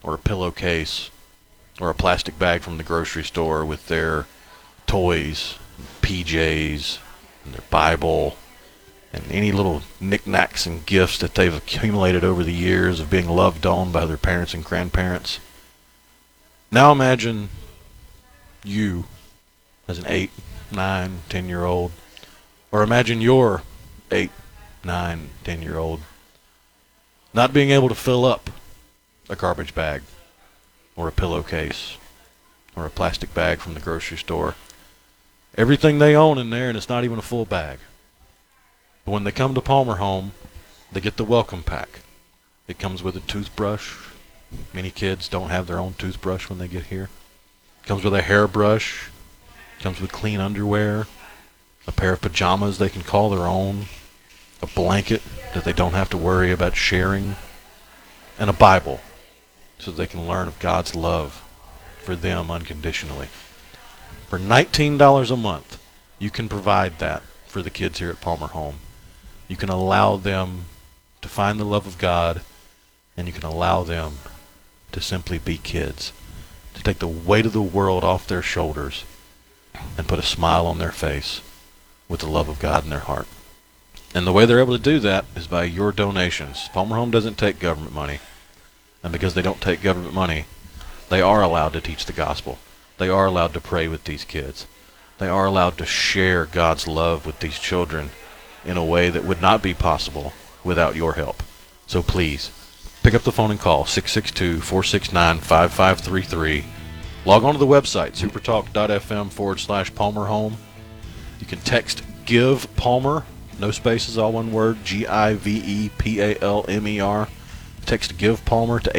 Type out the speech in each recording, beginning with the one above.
or a pillowcase or a plastic bag from the grocery store with their toys, PJs, and their Bible, and any little knickknacks and gifts that they've accumulated over the years of being loved on by their parents and grandparents. Now imagine you as an 8, 9, 10-year-old, or imagine your 8, 9, 10-year-old not being able to fill up a garbage bag or a pillowcase or a plastic bag from the grocery store. Everything they own in there, and it's not even a full bag. But when they come to Palmer Home, they get the welcome pack. It comes with a toothbrush. Many kids don't have their own toothbrush when they get here. It comes with a hairbrush. It comes with clean underwear, a pair of pajamas they can call their own, a blanket that they don't have to worry about sharing, and a Bible so they can learn of God's love for them unconditionally. For $19 a month, you can provide that for the kids here at Palmer Home. You can allow them to find the love of God, and you can allow them to simply be kids, to take the weight of the world off their shoulders and put a smile on their face with the love of God in their heart. And the way they're able to do that is by your donations. Palmer Home doesn't take government money. And because they don't take government money, they are allowed to teach the gospel. They are allowed to pray with these kids. They are allowed to share God's love with these children in a way that would not be possible without your help. So please, pick up the phone and call 662-469-5533. Log on to the website, supertalk.fm/Palmer Home. You can text GIVE Palmer, no spaces, all one word, GIVEPALMER. Text GIVE Palmer to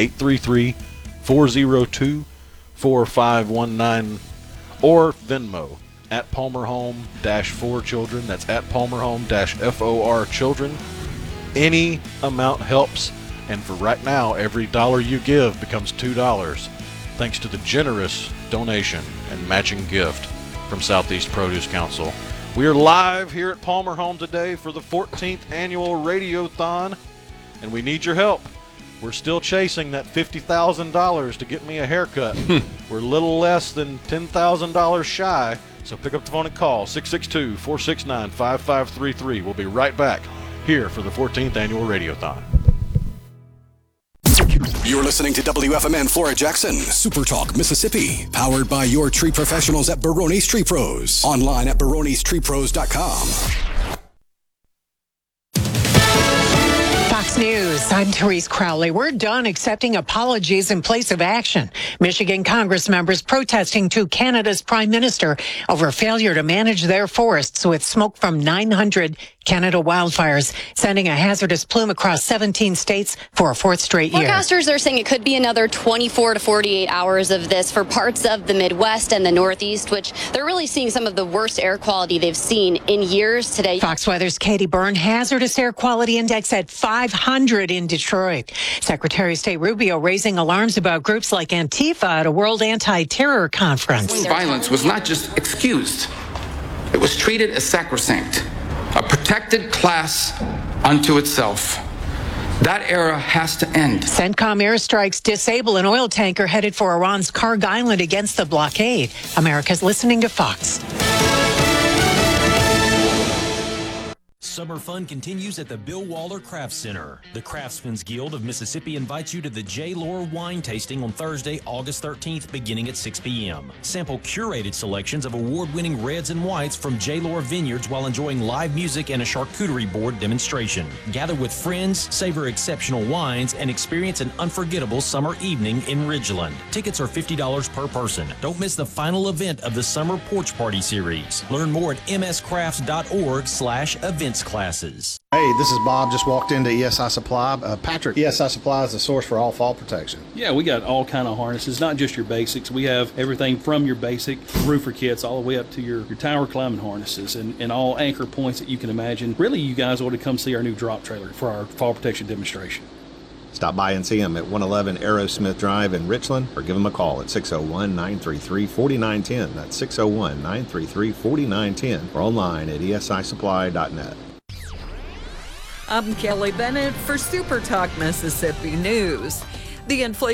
833-402-4519 or Venmo at Palmer Home-4 Children. That's at Palmer Home-FOR Children. Any amount helps, and for right now, every dollar you give becomes $2, thanks to the generous donation and matching gift from Southeast Produce Council. We are live here at Palmer Home today for the 14th annual Radiothon, and we need your help. We're still chasing that $50,000 to get me a haircut. We're a little less than $10,000 shy, so pick up the phone and call 662-469-5533. We'll be right back here for the 14th annual Radiothon. You're listening to WFMN Flora Jackson, Super Talk, Mississippi, powered by your tree professionals at Barone's Tree Pros. Online at baronestreepros.com. Fox News, I'm Therese Crowley. We're done accepting apologies in place of action. Michigan Congress members protesting to Canada's Prime Minister over failure to manage their forests with smoke from 900 Canada wildfires, sending a hazardous plume across 17 states for a fourth straight year. Forecasters are saying it could be another 24 to 48 hours of this for parts of the Midwest and the Northeast, which they're really seeing some of the worst air quality they've seen in years today. Fox Weather's Katie Byrne, hazardous air quality index at 500 in Detroit. Secretary of State Rubio raising alarms about groups like Antifa at a World Anti-Terror Conference. Violence was not just excused. It was treated as sacrosanct, a protected class unto itself. That era has to end. CENTCOM airstrikes disable an oil tanker headed for Iran's Karg Island against the blockade. America's listening to Fox. Summer fun continues at the Bill Waller Crafts Center. The Craftsmen's Guild of Mississippi invites you to the J. Lohr Wine Tasting on Thursday, August 13th, beginning at 6 p.m. Sample curated selections of award-winning reds and whites from J. Lohr Vineyards while enjoying live music and a charcuterie board demonstration. Gather with friends, savor exceptional wines, and experience an unforgettable summer evening in Ridgeland. Tickets are $50 per person. Don't miss the final event of the Summer Porch Party Series. Learn more at mscrafts.org/events classes. Hey, this is Bob. Just walked into ESI Supply. Patrick, ESI Supply is the source for all fall protection. Yeah, we got all kind of harnesses, not just your basics. We have everything from your basic roofer kits all the way up to your tower climbing harnesses and all anchor points that you can imagine. Really, you guys ought to come see our new drop trailer for our fall protection demonstration. Stop by and see them at 111 Aerosmith Drive in Richland, or give them a call at 601-933-4910. That's 601-933-4910, or online at esisupply.net. I'm Kelly Bennett for Super Talk Mississippi News. The inflation